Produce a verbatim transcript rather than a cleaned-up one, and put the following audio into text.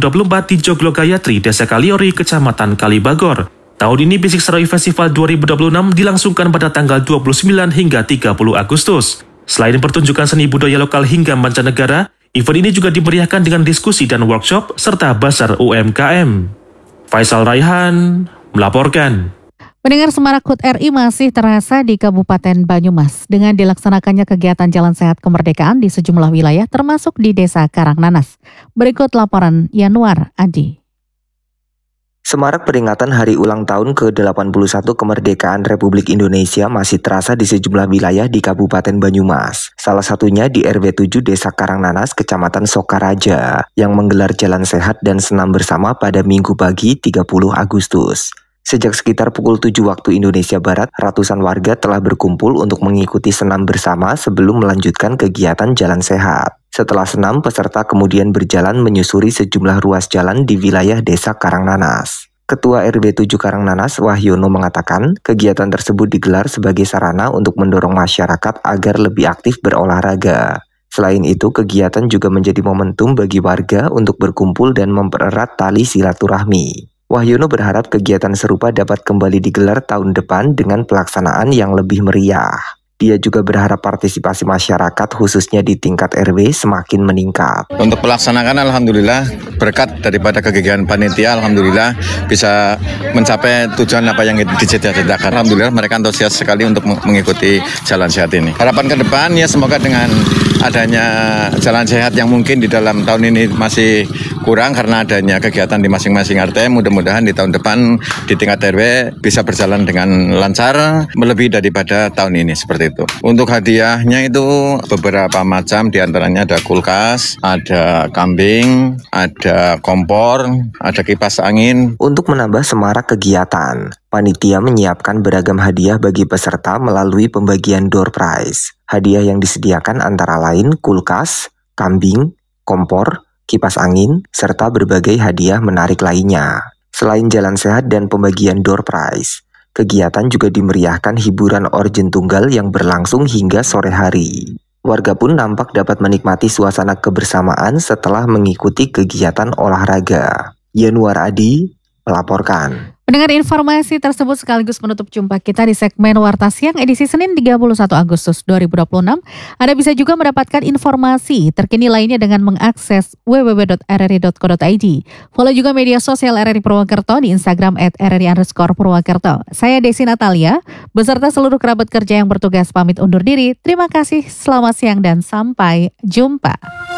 dua puluh empat di Joglo Gayatri, Desa Kaliori, Kecamatan Kalibagor. Tahun ini Bisik Seroy Festival dua ribu dua puluh enam dilangsungkan pada tanggal dua puluh sembilan hingga tiga puluh Agustus. Selain pertunjukan seni budaya lokal hingga mancanegara, event ini juga dimeriahkan dengan diskusi dan workshop serta bazar U M K M. Faisal Raihan melaporkan. Pendengar, Semarak H U T R I masih terasa di Kabupaten Banyumas dengan dilaksanakannya kegiatan Jalan Sehat Kemerdekaan di sejumlah wilayah termasuk di Desa Karangnanas. Berikut laporan Yanuar Adi. Semarak peringatan hari ulang tahun ke delapan puluh satu kemerdekaan Republik Indonesia masih terasa di sejumlah wilayah di Kabupaten Banyumas. Salah satunya di R W tujuh Desa Karangnanas, Kecamatan Sokaraja, yang menggelar jalan sehat dan senam bersama pada Minggu pagi tiga puluh Agustus. Sejak sekitar pukul tujuh waktu Indonesia Barat, ratusan warga telah berkumpul untuk mengikuti senam bersama sebelum melanjutkan kegiatan jalan sehat. Setelah senam, peserta kemudian berjalan menyusuri sejumlah ruas jalan di wilayah Desa Karangnanas. Ketua R W tujuh Karangnanas, Wahyono, mengatakan kegiatan tersebut digelar sebagai sarana untuk mendorong masyarakat agar lebih aktif berolahraga. Selain itu, kegiatan juga menjadi momentum bagi warga untuk berkumpul dan mempererat tali silaturahmi. Wahyono berharap kegiatan serupa dapat kembali digelar tahun depan dengan pelaksanaan yang lebih meriah. Dia juga berharap partisipasi masyarakat khususnya di tingkat R W semakin meningkat. Untuk pelaksanaan alhamdulillah berkat daripada kegiatan panitia alhamdulillah bisa mencapai tujuan apa yang dicita-citakan. Alhamdulillah mereka antusias sekali untuk mengikuti jalan sehat ini. Harapan ke depan ya semoga dengan adanya jalan sehat yang mungkin di dalam tahun ini masih kurang karena adanya kegiatan di masing-masing R T, mudah-mudahan di tahun depan di tingkat R W bisa berjalan dengan lancar melebihi daripada tahun ini seperti itu. Untuk hadiahnya itu beberapa macam, diantaranya ada kulkas, ada kambing, ada kompor, ada kipas angin. Untuk menambah semarak kegiatan, panitia menyiapkan beragam hadiah bagi peserta melalui pembagian door prize. Hadiah yang disediakan antara lain kulkas, kambing, kompor, kipas angin, serta berbagai hadiah menarik lainnya. Selain jalan sehat dan pembagian door prize, kegiatan juga dimeriahkan hiburan orjen tunggal yang berlangsung hingga sore hari. Warga pun nampak dapat menikmati suasana kebersamaan setelah mengikuti kegiatan olahraga. Yanuar Adi melaporkan. Mendengar informasi tersebut sekaligus menutup jumpa kita di segmen Warta Siang edisi Senin tiga puluh satu Agustus dua ribu dua puluh enam. Anda bisa juga mendapatkan informasi terkini lainnya dengan mengakses w w w dot r r i dot co dot i d. Follow juga media sosial R R I Purwakerto di Instagram at r r i underscore Purwakerto. Saya Desi Natalia, beserta seluruh kerabat kerja yang bertugas pamit undur diri. Terima kasih, selamat siang dan sampai jumpa.